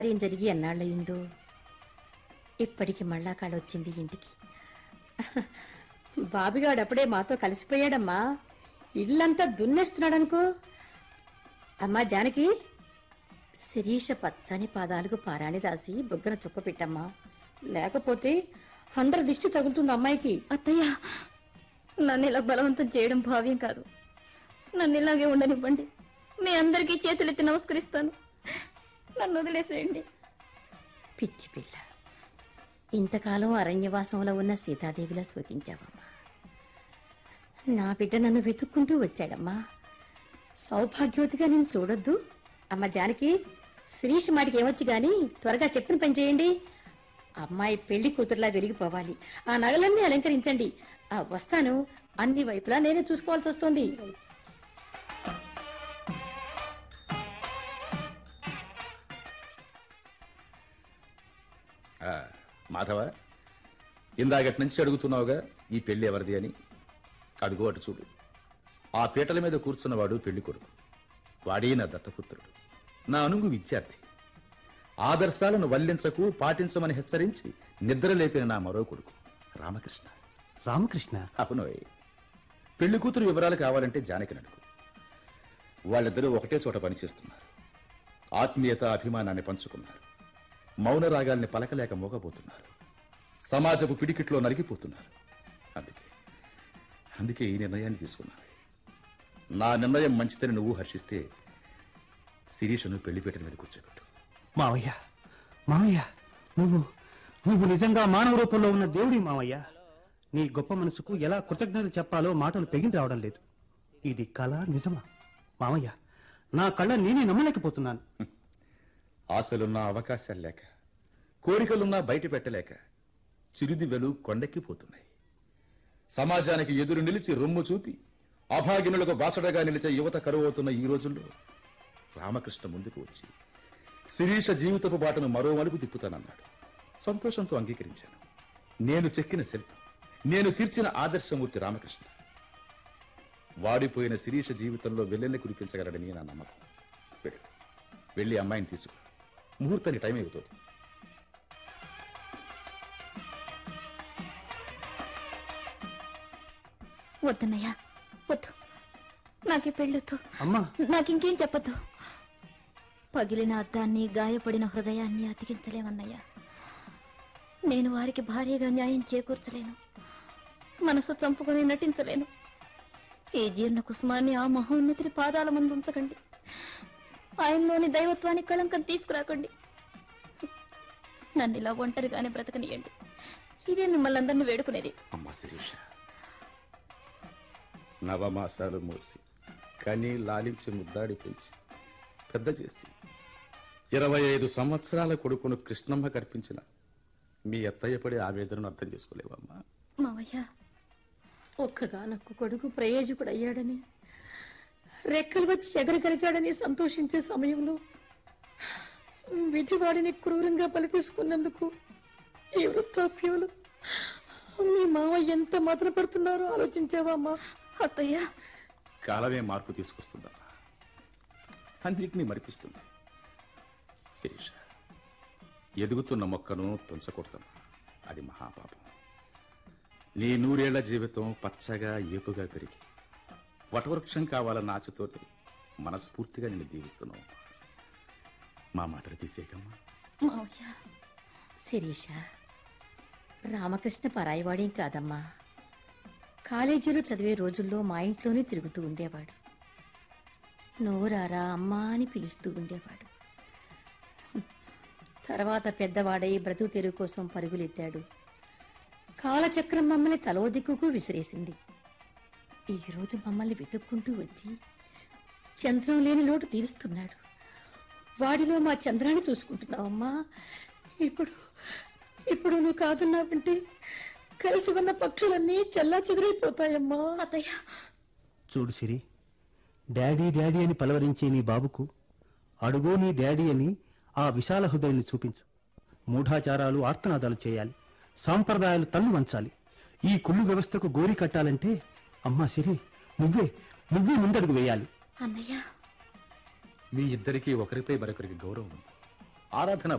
ఏం జరిగి ఎన్నాళ్ళయిందో ఇప్పటికి మళ్ళా కాడొచ్చింది ఇంటికి. బాబిగాడు అప్పుడే మాతో కలిసిపోయాడమ్మా. ఇల్లంతా దున్నేస్తున్నాడనుకో. అమ్మా జానకి, శిరీష పచ్చని పాదాలకు పారాణి రాసి బొగ్గన చుక్క పెట్టమ్మా, లేకపోతే అందరి దిష్టి తగులుతుంది అమ్మాయికి. అత్తయ్య, నన్ను ఇలా బలవంతం చేయడం భావ్యం కాదు. నన్ను ఇలాగే ఉండనివ్వండి. మీ అందరికీ చేతులెత్తి నమస్కరిస్తాను. నన్ను వదిలేసేయండి. పిచ్చి పిల్ల, ఇంతకాలం అరణ్యవాసంలో ఉన్న సీతాదేవిలా శోకించావమ్మా. నా బిడ్డ నన్ను వెతుక్కుంటూ వచ్చాడమ్మా. సౌభాగ్యవతిగా నేను చూడొద్దు? అమ్మ జానకి, శిరీష్ మాటికి ఏమొచ్చి గాని త్వరగా చెప్పిన పని చేయండి. అమ్మాయి పెళ్లి కూతురులా వెలిగిపోవాలి. ఆ నగలన్నీ అలంకరించండి. వస్తాను. అన్ని వైపులా నేనే చూసుకోవాల్సి వస్తుంది. మాధవ, ఇందాకటి నుంచి అడుగుతున్నావుగా ఈ పెళ్లి ఎవరిది అని. అడుగు అటు చూడు. ఆ పీటల మీద కూర్చున్నవాడు పెళ్లి కొడుకు. వాడే నా దత్తపుత్రుడు, నా అనుగు విద్యార్థి. ఆదర్శాలను వల్లించకు, పాటించమని హెచ్చరించి నిద్ర లేపిన నా మరో కొడుకు రామకృష్ణ. రామకృష్ణ? అవునోయ్. పెళ్లి కూతురు వివరాలు కావాలంటే జానకి నడుకు. వాళ్ళిద్దరూ ఒకటే చోట పనిచేస్తున్నారు. ఆత్మీయత, అభిమానాన్ని పంచుకున్నారు. మౌన రాగాల్ని పలకలేక మోగబోతున్నారు. సమాజపు పిడికిట్లో నలిగిపోతున్నారు. అందుకే ఈ నిర్ణయాన్ని తీసుకున్నాను. నా నిర్ణయం మంచిదని నువ్వు హర్షిస్తే శిరీషను పెళ్లిపేటల మీద కూర్చోబెట్టు. మావయ్య, మావయ్య, నువ్వు నిజంగా మానవ రూపంలో ఉన్న దేవుడి మావయ్య. నీ గొప్ప మనసుకు ఎలా కృతజ్ఞత చెప్పాలో మాటలు పెగిన రావడం లేదు. ఇది కళ నిజమా? మావయ్య, నా కళ్ళ నేనే నమ్మలేకపోతున్నాను. ఆశలున్నా అవకాశాలు లేక, కోరికలున్నా బయట పెట్టలేక చిరుదివ్వెలు కొండెక్కిపోతున్నాయి. సమాజానికి ఎదురు నిలిచి రొమ్ము చూపి అభాగినులకు బాసడగా నిలిచే యువత కరువవుతున్న ఈ రోజుల్లో రామకృష్ణ ముందుకు వచ్చి శిరీష జీవితపు బాటను మరో మలుపు తిప్పుతానన్నాడు. సంతోషంతో అంగీకరించాను. నేను చెక్కిన శిల్పం, నేను తీర్చిన ఆదర్శమూర్తి రామకృష్ణ. వాడిపోయిన శిరీష జీవితంలో వెల్లెల్ని కురిపించగలడని నా నమ్మకం. వెళ్ళి అమ్మాయిని తీసుకు. ముహూర్తానికి టైం అవుతుంది. వద్దన్నయ్యా, వద్దు. నాకే పెళ్ళొద్దు. అమ్మా, నాకింకేం చెప్పద్దు. పగిలిన అద్దాన్ని, గాయపడిన హృదయాన్ని అతికించలేమన్నయ్యా. నేను వారికి భార్యగా న్యాయం చేకూర్చలేను. మనసు చంపుకొని నటించలేను. ఈ జీర్ణ కుసుమాన్ని ఆ మహోన్నతిని పాదాల ముందు ఉంచకండి. ఆయనలోని దైవత్వానికి కళంకం తీసుకురాకండి. నన్ను ఇలా ఒంటరిగానే బ్రతకనియండి. ఇదే మిమ్మల్ని అందరినీ వేడుకునేది. అమ్మా శిరీష, నవమాసాలు మోసి కని లాలించి ముద్దాడి పెంచి పెద్ద చేసి 25 సంవత్సరాల కొడుకును కృష్ణమ్మ కర్పించిన మీ అత్తయ్య పడే ఆవేదనను అర్థం చేసుకోలేవమ్మా. మావయ్య, ఒక్కగానొక్క కొడుకు ప్రయోజకుడు అయ్యాడని, రెక్కలు వచ్చి ఎగరగలిగాడని సంతోషించే సమయంలో విధివాడిని క్రూరంగా బలి తీసుకున్నందుకు ఈ వృత్తాప్యంలో మీ మావ ఎంత మదన పడుతున్నారో ఆలోచించావా అమ్మా? అత్తయ్య, కాలమే మార్పు తీసుకొస్తుందమ్మా. అన్నిటినీ మరిపిస్తుంది. శిరీష, ఎదుగుతున్న మొక్కను తుంచకూడదమ్మా. అది మహాపాపం. నీ 100 ఏళ్ల జీవితం పచ్చగా ఏపుగా పెరిగి వటవృక్షం కావాలన్న ఆశతో మనస్ఫూర్తిగా నిన్ను దీవిస్తున్నావు. మా మాటలు తీసేయకమ్మా. మావయ్య. శిరీష, రామకృష్ణ పరాయివాడేం కాదమ్మా. కాలేజీలో చదివే రోజుల్లో మా ఇంట్లోనే తిరుగుతూ ఉండేవాడు. నోరారా అమ్మా అని పిలుస్తూ ఉండేవాడు. తర్వాత పెద్దవాడై బ్రతుకు తెరువు కోసం పరుగులెత్తాడు. కాలచక్రం మమ్మల్ని తలో దిక్కుకు విసిరేసింది. ఈరోజు మమ్మల్ని వెతుక్కుంటూ వచ్చి చంద్రం లేని లోటు తీరుస్తున్నాడు. వాడిలో మా చంద్రాన్ని చూసుకుంటున్నావమ్మా. ఇప్పుడు నువ్వు కాదన్నావంటే కలిసి ఉన్న పక్షులన్నీ చల్లా చెదిరైపోతాయమ్మా. అత్తయ్య, చూడు సిరి, డాడీ డాడీ అని పలవరించే నీ బాబుకు అడుగో నీ డాడీ అని ఆ విశాల హృదయాన్ని చూపించు. మూఢాచారాలు, ఆర్తనాదాలు చేయాలి. సాంప్రదాయాలు తల్లు వంచాలి. ఈ కుళ్ళు వ్యవస్థకు గోరి కట్టాలంటే అమ్మా సిరి, నువ్వే ముందడుగు వేయాలి. అన్నయ్య, మీ ఇద్దరికీ ఒకరిపై మరొకరికి గౌరవం ఉంది. ఆరాధన